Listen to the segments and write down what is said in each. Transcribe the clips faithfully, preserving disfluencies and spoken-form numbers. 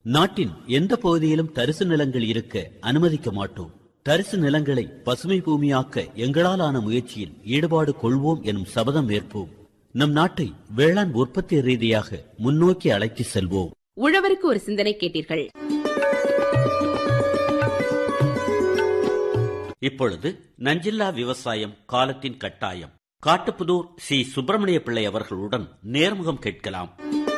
நாட்டின் எந்த பகுதியிலும் தரிசு நிலங்கள் இருக்க அனுமதிக்க மாட்டோம். தரிசு நிலங்களை பசுமை பூமியாக்க எங்களால் ஆன முயற்சியில் ஈடுபாடு கொள்வோம் எனும் சபதம் ஏற்போம். நம் நாட்டை வேளாண் உற்பத்தி ரீதியாக முன்னோக்கி அழைத்து செல்வோம். உழவருக்கு ஒரு சிந்தனை கேட்டீர்கள். இப்பொழுது நஞ்சில்லா விவசாயம் காலத்தின் கட்டாயம். காட்டுப்புதூர் சி சுப்பிரமணிய பிள்ளை அவர்களுடன் நேர்முகம் கேட்கலாம்.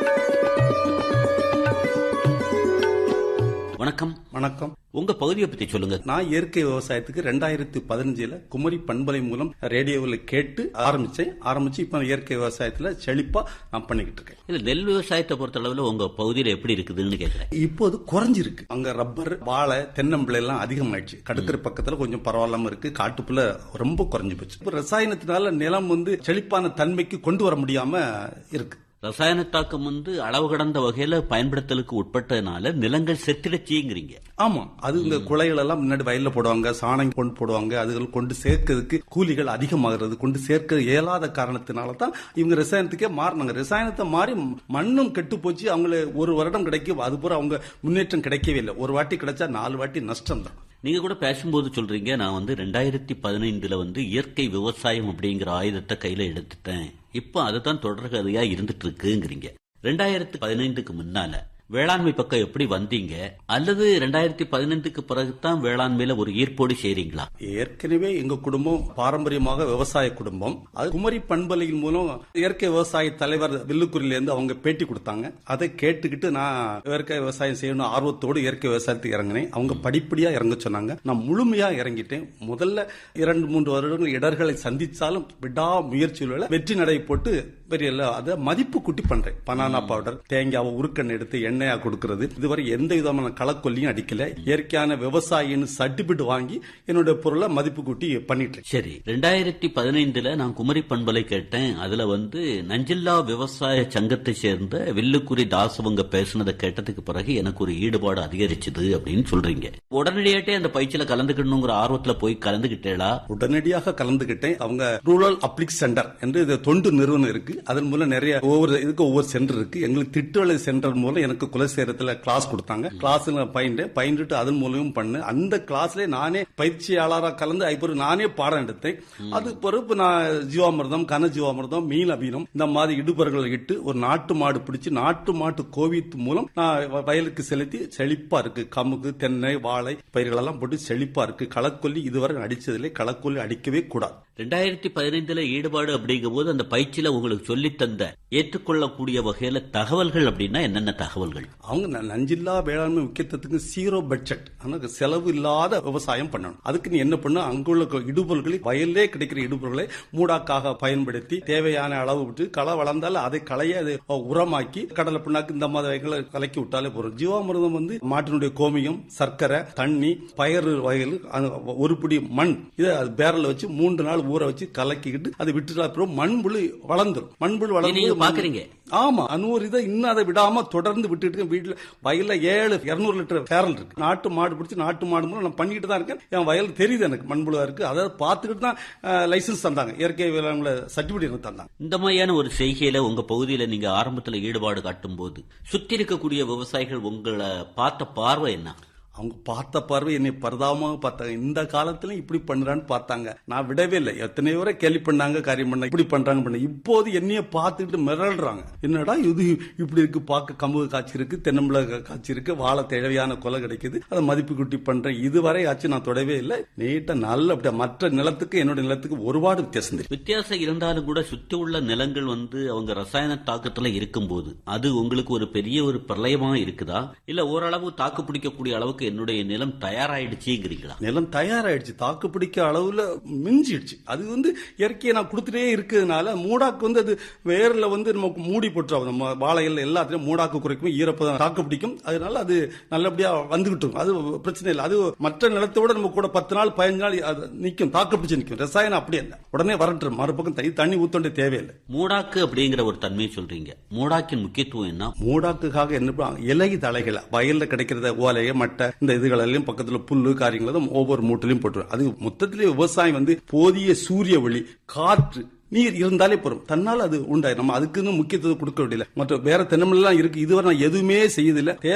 வணக்கம். வணக்கம். உங்க பகுதியை பத்தி சொல்லுங்க. நான் இயற்கை விவசாயத்துக்கு ரெண்டாயிரத்தி பதினஞ்சுல குமரி பண்பலை மூலம் ரேடியோவில் கேட்டு ஆரம்பிச்சேன். ஆரம்பிச்சு இப்ப இயற்கை விவசாயத்துல செழிப்பா நான் பண்ணிக்கிட்டு இருக்கேன். இல்ல நெல் விவசாயத்தை பொறுத்த அளவுல உங்க பகுதியில எப்படி இருக்குதுன்னு கேட்கிறேன். இப்போது குறைஞ்சிருக்கு. அங்க ரப்பர், வாழை, தென்னம்பிள்ளை எல்லாம் அதிகமாயிடுச்சு. கடற்கரை பக்கத்துல கொஞ்சம் பரவாயில்லாம இருக்கு. காட்டுப்புல ரொம்ப குறைஞ்சு போச்சு. இப்ப ரசாயனத்தினால நிலம் வந்து செழிப்பான தன்மைக்கு கொண்டு வர முடியாம இருக்கு. ரசாயன தாக்கம் வந்து அளவு கடந்த வகையில பயன்படுத்தலுக்கு உட்பட்டதுனால நிலங்கள் செத்திடச்சிங்கிறீங்க. ஆமா, அது இந்த குலைகள் எல்லாம் முன்னாடி வயல்ல போடுவாங்க, சாணம் கொண்டு போடுவாங்க. அதுகள் கொண்டு சேர்க்கிறதுக்கு கூலிகள் அதிகமாகிறது. கொண்டு சேர்க்க இயலாத காரணத்தினால தான் இவங்க ரசாயனத்துக்கே மாறினாங்க. ரசாயனத்தை மாறி மண்ணும் கெட்டு போச்சு. அவங்கள ஒரு வருடம் கிடைக்கும், அது பூரா அவங்க முன்னேற்றம் கிடைக்கவே இல்லை. ஒரு வாட்டி கிடைச்சா நாலு வாட்டி நஷ்டம் தான். நீங்க கூட பேசும்போது சொல்றீங்க, நான் வந்து ரெண்டாயிரத்தி பதினைந்துல வந்து இயற்கை விவசாயம் அப்படிங்கிற ஆயுதத்தை கையில எடுத்துட்டேன், இப்ப அதுதான் தொடர்கதையா இருந்துட்டு இருக்குங்கிறீங்க. ரெண்டாயிரத்தி பதினைந்துக்கு முன்னால வேளாண்மை பக்கம் எப்படி வந்தீங்க? அல்லது ரெண்டாயிரத்தி பதினைந்துக்கு பிறகுதான் வேளாண்மையில ஒரு ஈர்ப்போடு செய்றீங்களா? ஏற்கனவே எங்க குடும்பம் பாரம்பரியமாக விவசாய குடும்பம். அது குமரி பண்பலையின் மூலம் இயற்கை விவசாய தலைவர் வில்லுக்குரியில இருந்து அவங்க பேட்டி கொடுத்தாங்க. அதை கேட்டுக்கிட்டு நான் இயற்கை விவசாயம் செய்யணும் ஆர்வத்தோடு இயற்கை விவசாயத்துக்கு இறங்கினேன். அவங்க படிப்படியா இறங்க சொன்னாங்க. நான் முழுமையா இறங்கிட்டேன். முதல்ல இரண்டு மூன்று வருடங்கள் இடர்களை சந்திச்சாலும் விடா முயற்சியில் வெற்றி நடை போட்டு பெரிய அதை மதிப்பு கூட்டி பண்றேன். பனானா பவுடர், தேங்காவை உருக்கண்ணை எடுத்து எண்ணெயா கொடுக்கிறது. இதுவரை எந்த விதமான களக்கொல்லியும் அடிக்கல. இயற்கையான விவசாயின்னு சர்டிபிகேட் வாங்கி என்னுடைய பொருளை மதிப்பு கூட்டி பண்ணிட்டு. சரி, ரெண்டாயிரத்தி பதினைந்துல நான் குமரி பண்பலை கேட்டேன். அதுல வந்து நஞ்சில்லா விவசாய சங்கத்தை சேர்ந்த வில்லுக்குரி தாசவங்க பேசினதை கேட்டதுக்கு பிறகு எனக்கு ஒரு ஈடுபாடு அதிகரிச்சது அப்படின்னு சொல்றீங்க. உடனடியாட்டே அந்த பயிற்சியில கலந்துக்கணுங்கிற ஆர்வத்துல போய் கலந்துகிட்டேளா? உடனடியாக கலந்துகிட்டேன். அவங்க ரூரல் அப்ளிக் சென்டர் என்று தொண்டு நிறுவனம் இருக்கு. அதன் மூலம் நிறைய ஒவ்வொரு இதுக்கு ஒவ்வொரு சென்டர் இருக்கு. எங்களுக்கு திட்டுவலை சென்டர் மூலம் எனக்கு குலசேரத்துல கிளாஸ் கொடுத்தாங்க. கிளாஸ்ல பயின்றேன். பயின்றுட்டு அதன் மூலமும் பண்ணு. அந்த கிளாஸ்ல நானே பயிற்சியாளராக கலந்து அதுக்கு நானே பாடம் எடுத்தேன். அது பொறுப்பு நான் ஜீவாமிர்தம், கன ஜீவாமிர்தம், மீன் அபீனம் இந்த மாதிரி இடுபர்களை இட்டு ஒரு நாட்டு மாடு பிடிச்சு நாட்டு மாட்டு கோவித்து மூலம் நான் வயலுக்கு செலுத்தி செழிப்பா இருக்கு. கமுகு, தென்னை, வாழை பயிர்கள் எல்லாம் போட்டு செழிப்பா இருக்கு. களக்கொல்லி இதுவரை அடிச்சதில்லை. களக்கொல்லி அடிக்கவே கூடாது. ரெண்டாயிரத்தி பதினைந்துல ஈடுபாடு அப்படிங்கும் போது அந்த பயிற்சியில உங்களுக்கு சொல்லி தந்த ஏற்றுக்கொள்ளக்கூடிய வகையில தகவல்கள் அப்படின்னா என்னென்ன தகவல்கள்? அவங்க நஞ்சில்லா வேளாண்மை முக்கியத்துவத்துக்கு ஜீரோ பட்ஜெட், செலவு இல்லாத விவசாயம் பண்ணணும். அதுக்கு நீ என்ன பண்ணு, அங்குள்ள இடுபொருள்களை வயல்லே கிடைக்கிற இடுபொருள்களை மூடாக்காக பயன்படுத்தி தேவையான அளவு விட்டு களை வளர்ந்தால் அதை களைய அதை உரமாக்கி கடலை பின்னாக்கு இந்த மாதிரி வகைகளை கலக்கி விட்டாலே போறோம். ஜீவாமிர்தம் வந்து மாட்டினுடைய கோமியம், சர்க்கரை, தண்ணி, பயறு வகைகள், ஒரு பிடி மண், இதை பேரல வச்சு மூன்று நாள் ஊற வச்சு கலக்கிக்கிட்டு அதை விட்டுட்டா மண்புழு வளர்ந்துடும். மண்புழு வளர்ந்து பாக்குறீங்க. ஆமா, அன்னூறு இதை இன்னும் அதை விடாம தொடர்ந்து விட்டுட்டு வீட்டுல வயல்ல ஏழு இருநூறு லிட்டர் பேரல் இருக்கு. நாட்டு மாடு பிடிச்சி நாட்டு மாடு மூலம் நான் பண்ணிட்டு தான் இருக்கேன். என் வயல் தெரியுது எனக்கு மண்புழுவா இருக்கு. அதை பார்த்துக்கிட்டு தான் லைசன்ஸ் தந்தாங்க. இயற்கை வேளாண்மை சர்டிபிகேட் தந்தாங்க. இந்த மாதிரியான ஒரு செய்கையில உங்க பகுதியில நீங்க ஆரம்பத்தில் ஈடுபாடு காட்டும் போது சுத்தி இருக்கக்கூடிய விவசாயிகள் உங்களை பார்த்த பார்வை என்ன? அவங்க பார்த்த பார்வை என்னை பரிதாபமாக பார்த்தாங்க. இந்த காலத்துல இப்படி பண்றான்னு பார்த்தாங்க. நான் விடவே இல்லை. எத்தனை பேரை கேள்வி பண்ணாங்க, காரியம் பண்ண, இப்படி பண்றாங்க பண்ண. இப்போது என்னைய பார்த்துக்கிட்டு மிரள்றாங்க. என்னடா இது இப்படி இருக்கு, பார்க்க கம்பு காய்ச்சி இருக்கு, தென்னம்பிளை காய்ச்சி இருக்கு, வாழை தேவையான கொலை கிடைக்குது, அதை மதிப்பு கூட்டி பண்றேன். இதுவரை ஆச்சு நான் தொடவே இல்லை. நீட்டா நல்ல அப்படியே மற்ற நிலத்துக்கு என்னோட நிலத்துக்கு ஒருபாடு வித்தியாசம் தெரியும். வித்தியாசம் இருந்தாலும் கூட சுற்றி உள்ள நிலங்கள் வந்து அவங்க ரசாயன தாக்கத்துல இருக்கும் போது அது உங்களுக்கு ஒரு பெரிய ஒரு பிரளயமா இருக்குதா? இல்ல ஓரளவு தாக்கு பிடிக்கக்கூடிய அளவுக்கு என்னுடைய நிலம் தயாராயிடுச்சுங்கிறீங்களா? நிலம் தயாராயிடுச்சு, தாக்கு பிடிக்க அளவுல மிஞ்சிடுச்சு. அது வந்து இயற்கையை நான் கொடுத்துட்டே இருக்கிறதுனால மூடாக்கு வந்து அது வேர்ல வந்து நமக்கு மூடி போட்டுரும். நம்ம வாழைகள் எல்லாத்திலும் மூடாக்கு குறைக்கும், ஈரப்பதம் தாக்கு பிடிக்கும். அதனால அது நல்லபடியா வந்துகிட்டு இருக்கும். அது பிரச்சனை இல்லை. அது மற்ற நிலத்தை விட நம்ம கூட பத்து நாள் பதினஞ்சு நாள் அது நிற்கும், தாக்கு பிடிச்சு நிற்கும். ரசாயனம் அப்படி இல்லை, உடனே வரட்டு மறுபக்கம் தண்ணி ஊத்தொண்டே தேவையில்லை. மூடாக்கு அப்படிங்கிற ஒரு தன்மையை சொல்றீங்க. மூடாக்கின் முக்கியத்துவம் என்ன? மூடாக்குக்காக என்ன, இலை தலைகளை வயல்ல கிடைக்கிறத ஓலைய மட்டை இந்த இதுகளெல்லாம் பக்கத்துல புல்லு காரியங்களும் ஒவ்வொரு மூட்டிலையும் போட்டு, அது மொத்தத்திலே விவசாயம் வந்து போதிய சூரிய ஒளி, காற்று, நீர் இருந்தாலே போறோம். தன்னால் அது உண்டாய். நம்ம அதுக்குன்னு முக்கியத்துவம் கொடுக்க வேண்டியல. மற்ற வேற தென்னமெல்லாம் இருக்கு. இதுவரை நான் எதுவுமே செய்யதில்லை.